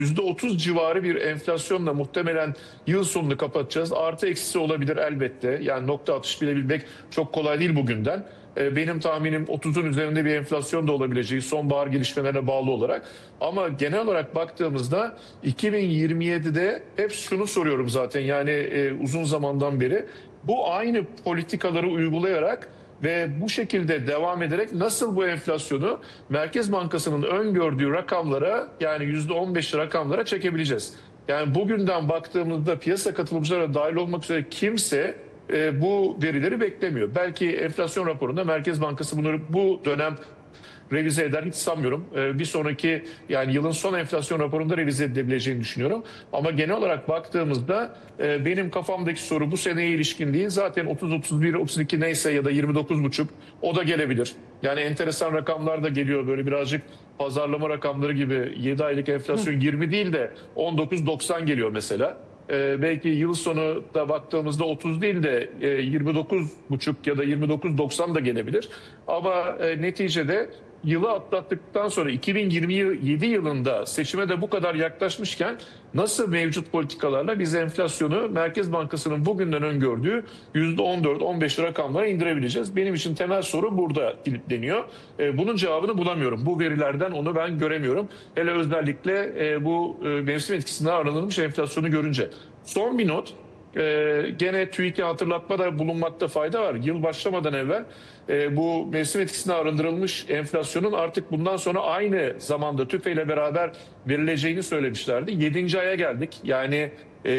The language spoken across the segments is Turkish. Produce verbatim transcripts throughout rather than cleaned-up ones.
yüzde otuz civarı bir enflasyonla muhtemelen yıl sonunu kapatacağız. Artı eksisi olabilir elbette. Yani nokta atış bilebilmek çok kolay değil bugünden. E, Benim tahminim otuzun üzerinde bir enflasyon da olabileceği sonbahar gelişmelerine bağlı olarak. Ama genel olarak baktığımızda iki bin yirmi yedide hep şunu soruyorum zaten, yani e, uzun zamandan beri bu aynı politikaları uygulayarak ve bu şekilde devam ederek nasıl bu enflasyonu Merkez Bankası'nın öngördüğü rakamlara, yani yüzde on beş rakamlara çekebileceğiz. Yani bugünden baktığımızda piyasa katılımcıları dahil olmak üzere kimse e, bu verileri beklemiyor. Belki enflasyon raporunda Merkez Bankası bunları bu dönem revize eder, hiç sanmıyorum. Ee, bir sonraki, yani yılın son enflasyon raporunda revize edilebileceğini düşünüyorum. Ama genel olarak baktığımızda e, benim kafamdaki soru bu seneye ilişkin değil. Zaten otuz, otuz bir, otuz iki neyse ya da yirmi dokuz buçuk, o da gelebilir. Yani enteresan rakamlar da geliyor, böyle birazcık pazarlama rakamları gibi. Yedi aylık enflasyon yirmi değil de on dokuz doksan geliyor mesela. Ee, belki yıl sonu da baktığımızda otuz değil de e, yirmi dokuz buçuk ya da yirmi dokuz doksan da gelebilir. Ama e, neticede yılı atlattıktan sonra iki bin yirmi yedi yılında seçime de bu kadar yaklaşmışken nasıl mevcut politikalarla biz enflasyonu Merkez Bankası'nın bugünden öngördüğü yüzde on dört on beş rakamlara indirebileceğiz? Benim için temel soru burada kilitleniyor. E, bunun cevabını bulamıyorum. Bu verilerden onu ben göremiyorum. Hele özellikle e, bu e, mevsim etkisinden aranılmış enflasyonu görünce. Son bir not. Ee, gene TÜİK'e hatırlatmada bulunmakta fayda var. Yıl başlamadan evvel e, bu mevsim etkisine arındırılmış enflasyonun artık bundan sonra aynı zamanda TÜFE ile beraber verileceğini söylemişlerdi. Yedinci aya geldik. Yani e,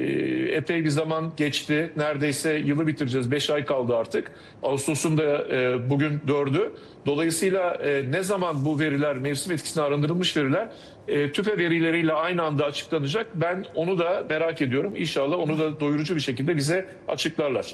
epey bir zaman geçti. Neredeyse yılı bitireceğiz. Beş ay kaldı artık. Ağustos'un da e, bugün dördü. Dolayısıyla e, ne zaman bu veriler, mevsim etkisine arındırılmış veriler e, TÜFE verileriyle aynı anda açıklanacak? Ben onu da merak ediyorum. İnşallah onu da doyurucu bir şekilde bize açıklarlar.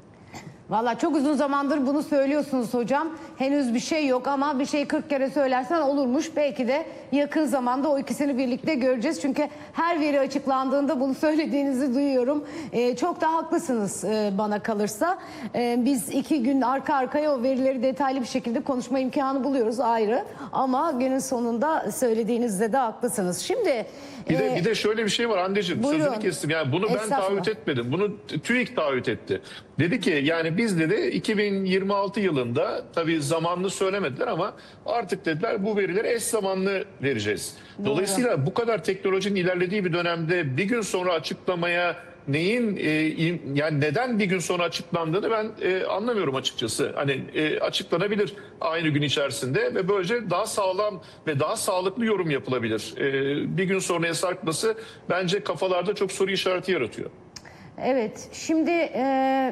Valla çok uzun zamandır bunu söylüyorsunuz hocam. Henüz bir şey yok ama bir şeyi kırk kere söylersen olurmuş. Belki de yakın zamanda o ikisini birlikte göreceğiz. Çünkü her veri açıklandığında bunu söylediğinizi duyuyorum. Ee, çok da haklısınız e, bana kalırsa. Ee, biz iki gün arka arkaya o verileri detaylı bir şekilde konuşma imkanı buluyoruz, ayrı. Ama günün sonunda söylediğinizde de haklısınız. Şimdi... Bir de, e, bir de şöyle bir şey var Hande'ciğim, sözünü kestim. Yani bunu ben taahhüt etmedim. Bunu TÜİK taahhüt etti. Dedi ki yani biz dedi iki bin yirmi altı yılında, tabii zamanını söylemediler ama artık dediler bu verileri eş zamanlı vereceğiz. Doğru. Dolayısıyla bu kadar teknolojinin ilerlediği bir dönemde bir gün sonra açıklamaya neyin e, yani neden bir gün sonra açıklandığını ben e, anlamıyorum açıkçası. Hani e, açıklanabilir aynı gün içerisinde ve böylece daha sağlam ve daha sağlıklı yorum yapılabilir. E, bir gün sonraya sarkması bence kafalarda çok soru işareti yaratıyor. Evet, şimdi e,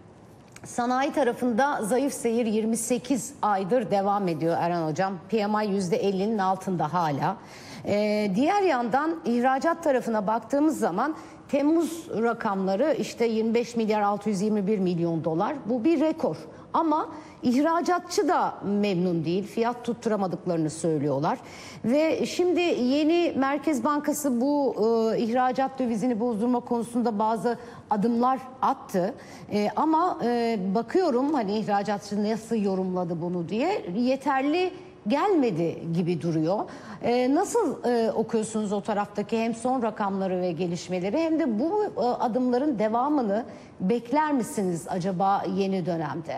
sanayi tarafında zayıf seyir yirmi sekiz aydır devam ediyor Eren Hocam. P M I yüzde ellinin altında hala. E, diğer yandan ihracat tarafına baktığımız zaman Temmuz rakamları işte yirmi beş milyar altı yüz yirmi bir milyon dolar. Bu bir rekor. Ama ihracatçı da memnun değil. Fiyat tutturamadıklarını söylüyorlar. Ve şimdi yeni Merkez Bankası bu e, ihracat dövizini bozdurma konusunda bazı adımlar attı. E, ama e, bakıyorum hani ihracatçı nasıl yorumladı bunu diye, yeterli gelmedi gibi duruyor. Ee, nasıl e, okuyorsunuz o taraftaki hem son rakamları ve gelişmeleri, hem de bu e, adımların devamını bekler misiniz acaba yeni dönemde?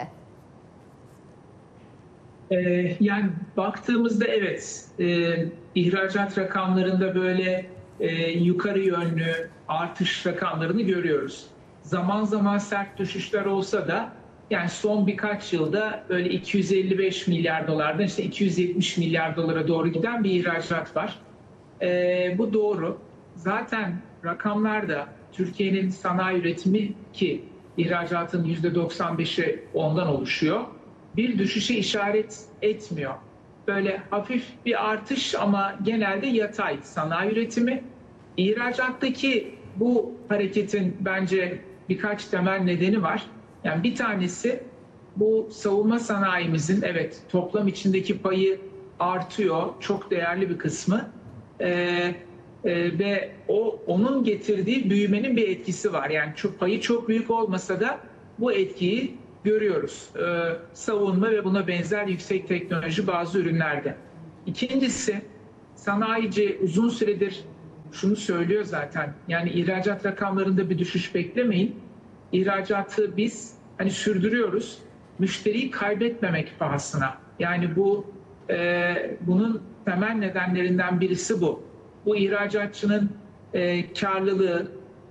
Ee, yani baktığımızda evet, e, ihracat rakamlarında böyle e, yukarı yönlü artış rakamlarını görüyoruz. Zaman zaman sert düşüşler olsa da yani son birkaç yılda böyle iki yüz elli beş milyar dolardan işte iki yüz yetmiş milyar dolara doğru giden bir ihracat var. Ee, bu doğru. Zaten rakamlarda Türkiye'nin sanayi üretimi, ki ihracatın yüzde doksan beşi ondan oluşuyor, bir düşüşe işaret etmiyor. Böyle hafif bir artış ama genelde yatay sanayi üretimi. İhracattaki bu hareketin bence birkaç temel nedeni var. Yani bir tanesi bu savunma sanayimizin evet toplam içindeki payı artıyor. Çok değerli bir kısmı. Ee, e, ve o onun getirdiği büyümenin bir etkisi var. Yani çok, payı çok büyük olmasa da bu etkiyi görüyoruz. Ee, savunma ve buna benzer yüksek teknoloji bazı ürünlerde. İkincisi, sanayici uzun süredir şunu söylüyor zaten. Yani ihracat rakamlarında bir düşüş beklemeyin. İhracatı biz hani sürdürüyoruz. Müşteriyi kaybetmemek pahasına. Yani bu e, bunun temel nedenlerinden birisi bu. Bu ihracatçının e, karlılığı,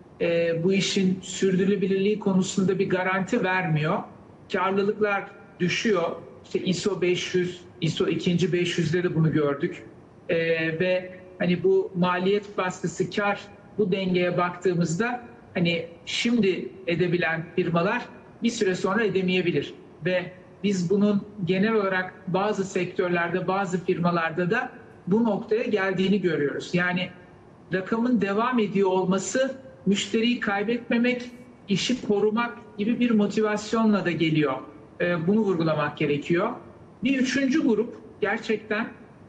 e, bu işin sürdürülebilirliği konusunda bir garanti vermiyor. Karlılıklar düşüyor. İşte I S O beş yüz, I S O ikinci beş yüzde de bunu gördük. E, ve hani bu maliyet baskısı kar, bu dengeye baktığımızda hani şimdi edebilen firmalar bir süre sonra edemeyebilir. Ve biz bunun genel olarak bazı sektörlerde, bazı firmalarda da bu noktaya geldiğini görüyoruz. Yani rakamın devam ediyor olması müşteriyi kaybetmemek, işi korumak gibi bir motivasyonla da geliyor. Ee, bunu vurgulamak gerekiyor. Bir üçüncü grup gerçekten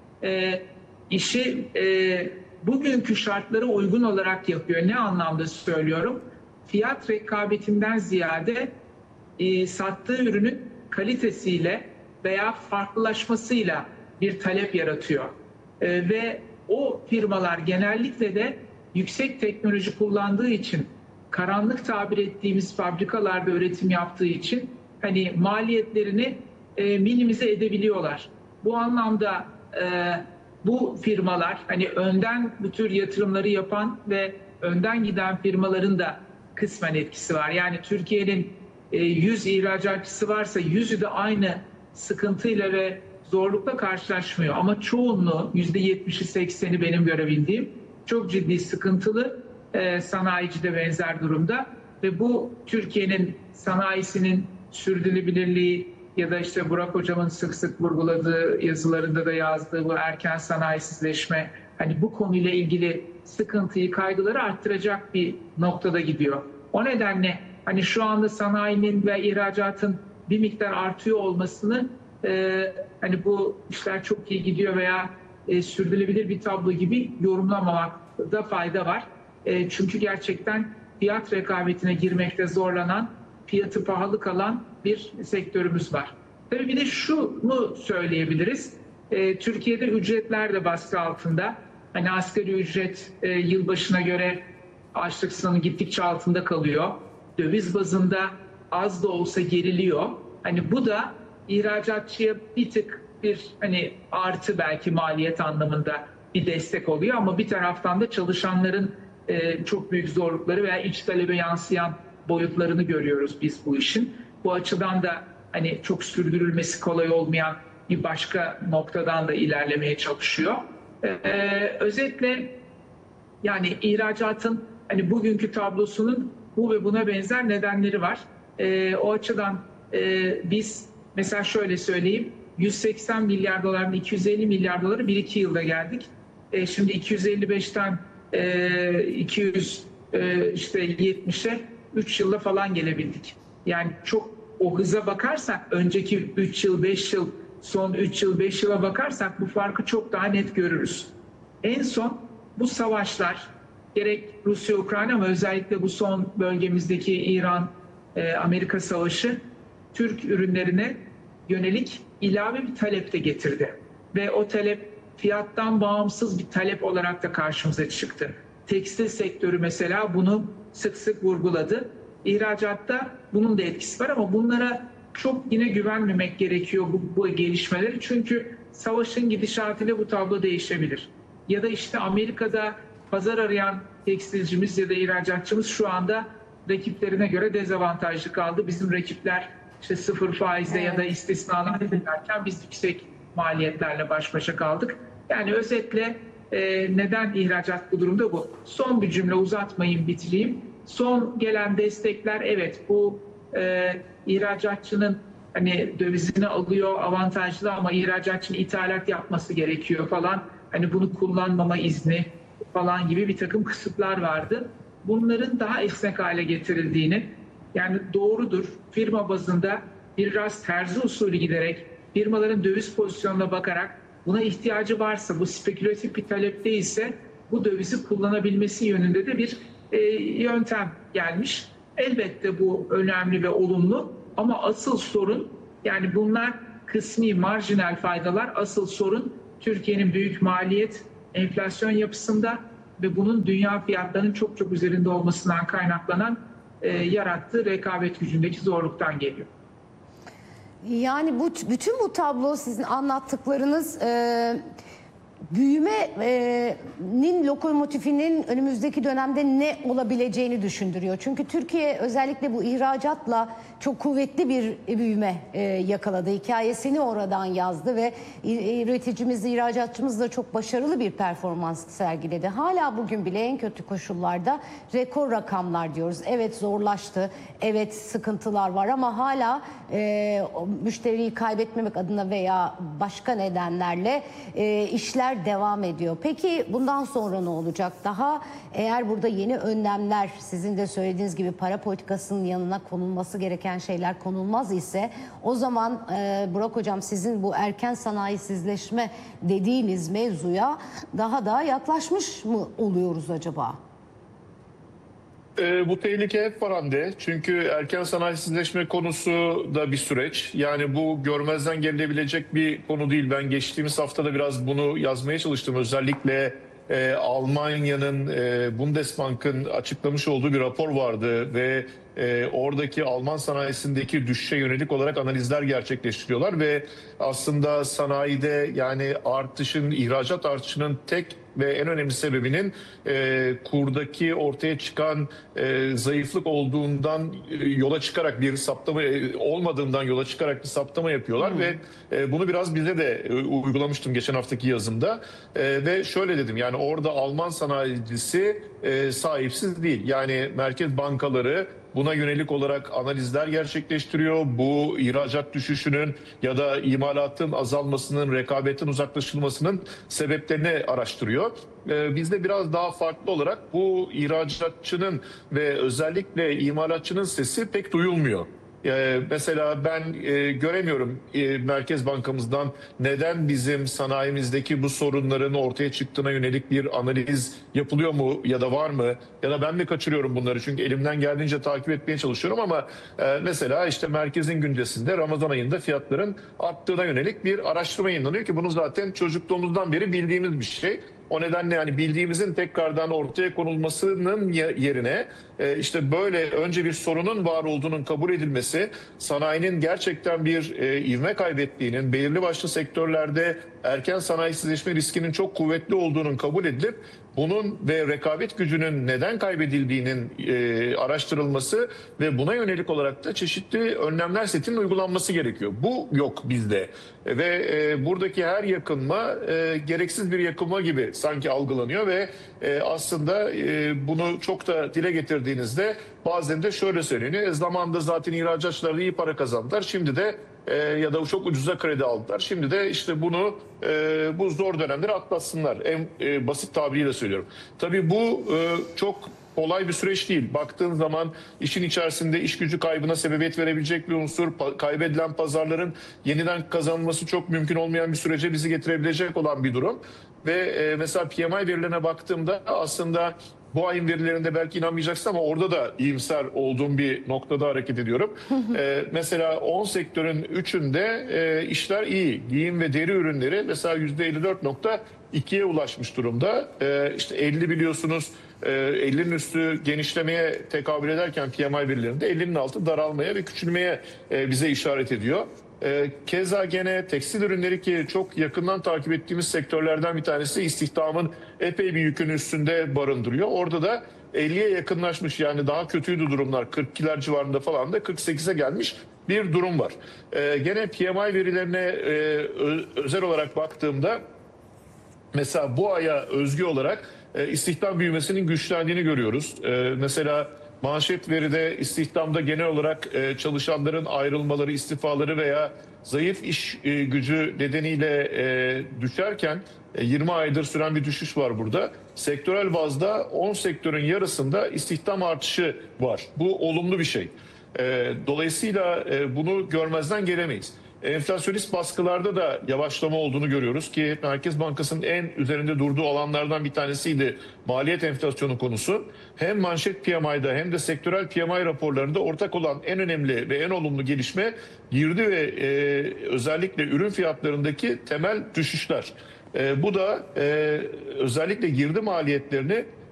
e, işi e, bugünkü şartlara uygun olarak yapıyor. Ne anlamda söylüyorum? Fiyat rekabetinden ziyade e, sattığı ürünün kalitesiyle veya farklılaşmasıyla bir talep yaratıyor. E, ve o firmalar genellikle de yüksek teknoloji kullandığı için, karanlık tabir ettiğimiz fabrikalarda üretim yaptığı için hani maliyetlerini e, minimize edebiliyorlar. Bu anlamda e, bu firmalar hani önden bu tür yatırımları yapan ve önden giden firmaların da kısmen etkisi var. Yani Türkiye'nin yüz ihracatçısı varsa yüzü de aynı sıkıntıyla ve zorlukla karşılaşmıyor. Ama çoğunluğu, yüzde yetmişi sekseni benim görebildiğim çok ciddi sıkıntılı e, sanayici de benzer durumda. Ve bu Türkiye'nin sanayisinin sürdürülebilirliği ya da işte Burak Hocam'ın sık sık vurguladığı, yazılarında da yazdığı bu erken sanayisizleşme, hani bu konuyla ilgili sıkıntıyı, kaygıları arttıracak bir noktada gidiyor. O nedenle hani şu anda sanayinin ve ihracatın bir miktar artıyor olmasını e, hani bu işler çok iyi gidiyor veya e, sürdürülebilir bir tablo gibi yorumlamamakta fayda var. E, çünkü gerçekten fiyat rekabetine girmekte zorlanan, fiyatı pahalı kalan bir sektörümüz var. Tabii bir de şunu söyleyebiliriz. E, Türkiye'de ücretler de baskı altında. Hani asgari ücret e, yılbaşına göre açlık sınırının gittikçe altında kalıyor. Döviz bazında az da olsa geriliyor. Hani bu da ihracatçıya bir tık bir hani artı belki maliyet anlamında bir destek oluyor ama bir taraftan da çalışanların e, çok büyük zorlukları veya iç talebe yansıyan boyutlarını görüyoruz biz bu işin. Bu açıdan da hani çok sürdürülmesi kolay olmayan bir başka noktadan da ilerlemeye çalışıyor. Ee, özetle yani ihracatın hani bugünkü tablosunun bu ve buna benzer nedenleri var. Ee, o açıdan e, biz mesela şöyle söyleyeyim, yüz seksen milyar dolardan iki yüz elli milyar doları bir iki yılda geldik. E, şimdi iki yüz elli beşten e, iki yüz e, işte yetmişe üç yılda falan gelebildik. Yani çok o hıza bakarsak önceki üç yıl beş yıl son üç yıl beş yıla bakarsak bu farkı çok daha net görürüz. En son bu savaşlar gerek Rusya-Ukrayna ama özellikle bu son bölgemizdeki İran-Amerika savaşı Türk ürünlerine yönelik ilave bir talep de getirdi. Ve o talep fiyattan bağımsız bir talep olarak da karşımıza çıktı. Tekstil sektörü mesela bunu sık sık vurguladı. İhracatta bunun da etkisi var ama bunlara çok yine güvenmemek gerekiyor bu, bu gelişmeleri. Çünkü savaşın gidişatıyla bu tablo değişebilir. Ya da işte Amerika'da pazar arayan tekstilcimiz ya da ihracatçımız şu anda rakiplerine göre dezavantajlı kaldı. Bizim rakipler işte sıfır faizle evet. ya da istisnalar ederken biz yüksek maliyetlerle baş başa kaldık. Yani özetle e, neden ihracat bu durumda bu? Son bir cümle uzatmayayım, bitireyim. Son gelen destekler evet bu e, ihracatçının hani dövizini alıyor avantajlı ama ihracatçının ithalat yapması gerekiyor falan. Hani bunu kullanmama izni falan gibi bir takım kısıtlar vardı. Bunların daha esnek hale getirildiğini, yani doğrudur firma bazında biraz terzi usulü giderek firmaların döviz pozisyonuna bakarak buna ihtiyacı varsa, bu spekülatif bir talep değilse bu dövizi kullanabilmesi yönünde de bir e, yöntem gelmiş. Elbette bu önemli ve olumlu ama asıl sorun, yani bunlar kısmi marjinal faydalar, asıl sorun Türkiye'nin büyük maliyet enflasyon yapısında ve bunun dünya fiyatlarının çok çok üzerinde olmasından kaynaklanan e, yarattığı rekabet gücündeki zorluktan geliyor. Yani bu bütün bu tablo sizin anlattıklarınız e, büyümenin lokomotifinin önümüzdeki dönemde ne olabileceğini düşündürüyor. Çünkü Türkiye özellikle bu ihracatla çok kuvvetli bir büyüme e, yakaladı. Hikayesini oradan yazdı ve üreticimiz, ihracatçımız da çok başarılı bir performans sergiledi. Hala bugün bile en kötü koşullarda rekor rakamlar diyoruz. Evet zorlaştı, evet sıkıntılar var ama hala e, müşteriyi kaybetmemek adına veya başka nedenlerle e, işler devam ediyor. Peki bundan sonra ne olacak? Daha eğer burada yeni önlemler, sizin de söylediğiniz gibi para politikasının yanına konulması gereken şeyler konulmaz ise o zaman e, Burak Hocam sizin bu erken sanayisizleşme dediğiniz mevzuya daha da yaklaşmış mı oluyoruz acaba? E, bu tehlike hep var Hande. Çünkü erken sanayisizleşme konusu da bir süreç. Yani bu görmezden gelinebilecek bir konu değil. Ben geçtiğimiz hafta da biraz bunu yazmaya çalıştım. Özellikle e, Almanya'nın e, Bundesbank'ın açıklamış olduğu bir rapor vardı ve e, oradaki Alman sanayisindeki düşüşe yönelik olarak analizler gerçekleştiriyorlar ve aslında sanayide yani artışın, ihracat artışının tek ve en önemli sebebinin e, kurdaki ortaya çıkan e, zayıflık olduğundan e, yola çıkarak bir saptama e, olmadığından yola çıkarak bir saptama yapıyorlar hmm. ve e, bunu biraz bize de e, uygulamıştım geçen haftaki yazımda e, ve şöyle dedim yani orada Alman sanayicisi e, sahipsiz değil. Yani merkez bankaları buna yönelik olarak analizler gerçekleştiriyor. Bu ihracat düşüşünün ya da imalatın azalmasının, rekabetin uzaklaşılmasının sebeplerini araştırıyor. Ee, bizde biraz daha farklı olarak bu ihracatçının ve özellikle imalatçının sesi pek duyulmuyor. Ee, mesela ben e, göremiyorum e, Merkez Bankamızdan neden bizim sanayimizdeki bu sorunların ortaya çıktığına yönelik bir analiz yapılıyor mu ya da var mı? Ya da ben mi kaçırıyorum bunları? Çünkü elimden geldiğince takip etmeye çalışıyorum ama e, mesela işte merkezin gündesinde Ramazan ayında fiyatların arttığına yönelik bir araştırma yayınlanıyor ki bunu zaten çocukluğumuzdan beri bildiğimiz bir şey. O nedenle yani bildiğimizin tekrardan ortaya konulmasının yerine işte böyle önce bir sorunun var olduğunun kabul edilmesi, sanayinin gerçekten bir ivme kaybettiğinin, belirli başlı sektörlerde erken sanayisizleşme riskinin çok kuvvetli olduğunun kabul edilip bunun ve rekabet gücünün neden kaybedildiğinin e, araştırılması ve buna yönelik olarak da çeşitli önlemler setinin uygulanması gerekiyor. Bu yok bizde e, ve e, buradaki her yakınma e, gereksiz bir yakınma gibi sanki algılanıyor ve e, aslında e, bunu çok da dile getirdiğinizde bazen de şöyle söyleniyor. E, zamanında zaten ihracatçılar iyi para kazandılar. Şimdi de E, ya da çok ucuza kredi aldılar. Şimdi de işte bunu e, bu zor dönemleri atlatsınlar. En e, basit tabiriyle söylüyorum. Tabii bu e, çok kolay bir süreç değil. Baktığın zaman işin içerisinde iş gücü kaybına sebebiyet verebilecek bir unsur, pa- kaybedilen pazarların yeniden kazanılması çok mümkün olmayan bir sürece bizi getirebilecek olan bir durum. Ve e, mesela P M I verilerine baktığımda aslında bu ayın verilerinde belki inanmayacaksın ama orada da iyimser olduğum bir noktada hareket ediyorum. ee, mesela on sektörün üçünde e, işler iyi. Giyim ve deri ürünleri mesela yüzde elli dört nokta ikiye ulaşmış durumda. Ee, işte elli biliyorsunuz e, ellinin üstü genişlemeye tekabül ederken P M I verilerinde ellinin altı daralmaya ve küçülmeye e, bize işaret ediyor. E, keza gene tekstil ürünleri ki çok yakından takip ettiğimiz sektörlerden bir tanesi istihdamın epey bir yükün üstünde barındırıyor. Orada da elliye yakınlaşmış yani daha kötüydü durumlar kırk ikiler civarında falan da kırk sekize gelmiş bir durum var. E, gene P M I verilerine e, özel olarak baktığımda mesela bu aya özgü olarak e, istihdam büyümesinin güçlendiğini görüyoruz. E, mesela manşet veride istihdamda genel olarak e, çalışanların ayrılmaları, istifaları veya zayıf iş e, gücü nedeniyle e, düşerken e, yirmi aydır süren bir düşüş var burada. Sektörel bazda on sektörün yarısında istihdam artışı var. Bu olumlu bir şey. E, dolayısıyla e, bunu görmezden gelemeyiz. Enflasyonist baskılarda da yavaşlama olduğunu görüyoruz ki Merkez Bankası'nın en üzerinde durduğu alanlardan bir tanesiydi maliyet enflasyonu konusu. Hem manşet P M I'da hem de sektörel P M I raporlarında ortak olan en önemli ve en olumlu gelişme girdi ve e, özellikle ürün fiyatlarındaki temel düşüşler. E, bu da e, özellikle girdi maliyetlerini